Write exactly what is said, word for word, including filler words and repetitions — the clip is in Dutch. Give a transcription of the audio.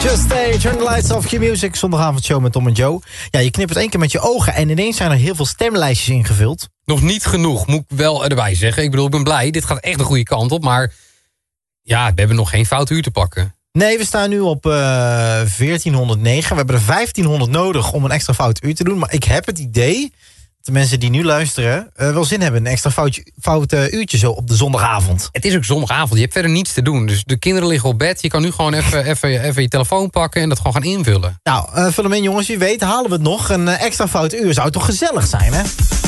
Just Stay, Turn the Lights Off, Q-Music, zondagavondshow met Tom en Joe. Ja, je knipt één keer met je ogen en ineens zijn er heel veel stemlijstjes ingevuld. Nog niet genoeg, moet ik wel erbij zeggen. Ik bedoel, ik ben blij, dit gaat echt de goede kant op. Maar ja, we hebben nog geen fout uur te pakken. Nee, we staan nu op uh, veertienhonderdnegen. We hebben er vijftienhonderd nodig om een extra fout uur te doen. Maar ik heb het idee dat de mensen die nu luisteren uh, wel zin hebben in een extra fout, fout uh, uurtje zo op de zondagavond. Het is ook zondagavond, je hebt verder niets te doen. Dus de kinderen liggen op bed. Je kan nu gewoon even, even, even je telefoon pakken en dat gewoon gaan invullen. Nou, uh, vul hem in jongens, wie weet halen we het nog. Een uh, extra fout uur zou toch gezellig zijn, hè?